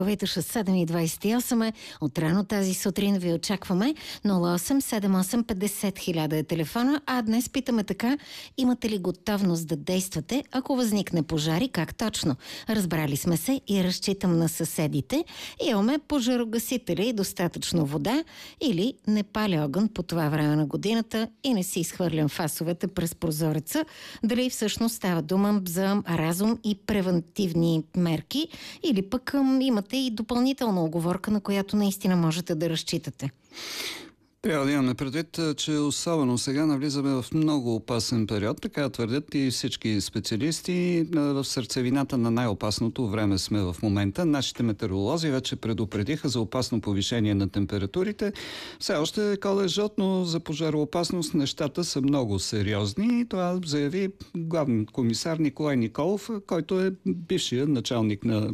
Витуша 7.28 е. От рано тази сутрин ви очакваме. 0878 50 000 е телефона. А днес питаме така: имате ли готовност да действате, ако възникне пожари? Как точно? Разбрали сме се и разчитам на съседите. Имаме пожарогасители и достатъчно вода, или не паля огън по това време на годината и не си изхвърлям фасовете през прозореца. Дали всъщност става дума за разум и превентивни мерки, или пък имате и допълнителна уговорка, на която наистина можете да разчитате? Трябва да имаме предвид, че особено сега навлизаме в много опасен период. Така твърдят и всички специалисти. В сърцевината на най-опасното време сме в момента. Нашите метеоролози вече предупредиха за опасно повишение на температурите. Все още е колежот, но за пожароопасност нещата са много сериозни. Това заяви главен комисар Николай Николов, който е бившия началник на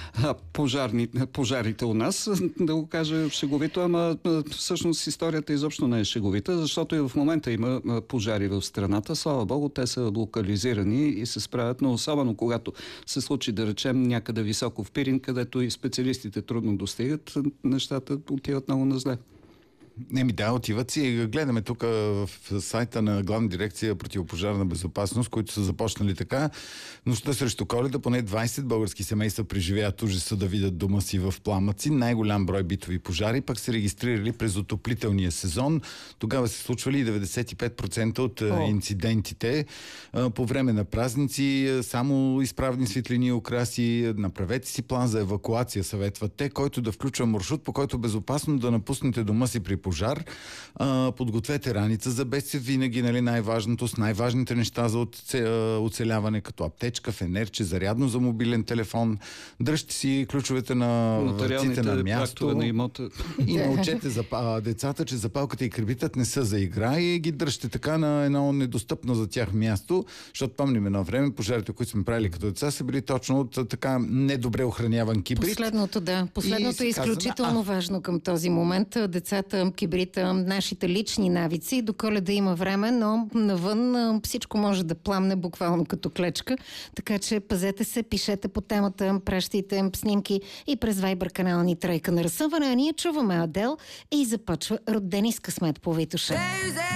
пожарите у нас. Да го кажа шеговито, ама всъщност историята изобщо не е шеговита, защото и в момента има пожари в страната. Слава Богу, те са локализирани и се справят, но особено когато се случи, да речем, някъде високо в Пирин, където и специалистите трудно достигат, нещата отиват много на зле. Да, отиват си. Гледаме тук в сайта на Главна дирекция противопожарна безопасност, които са започнали така. Нощта срещу Коледа поне 20 български семейства преживеят ужаса да видят дома си в пламъци. Най-голям брой битови пожари пък се регистрирали през отоплителния сезон. Тогава се случвали 95% от инцидентите. По време на празници само изправни светлини и украси. Направете си план за евакуация, съветват те, който да включва маршрут, по който безопасно да напуснете дома си при пожар. Подгответе раница за бедствие, винаги най-важното, с най-важните неща за оцеляване, като аптечка, фенерче, зарядно за мобилен телефон. Дръжте си ключовете на ръците на място. На имота. И научете децата, че запалката и кребитът не са за игра, и ги дръжте така на едно недостъпно за тях място, защото помним едно време, пожарите, които сме правили като деца, са били точно от така недобре охраняван кибрид. Последното е изключително важно към този момент. Децата, кибрита, нашите лични навици. До Коледа има време, но навън всичко може да пламне буквално като клечка. Така че пазете се, пишете по темата, пращайте снимки и през Viber канала ни Тройка на разсъмване. А ние чуваме Адел и започва Родени с късмет по Витуша.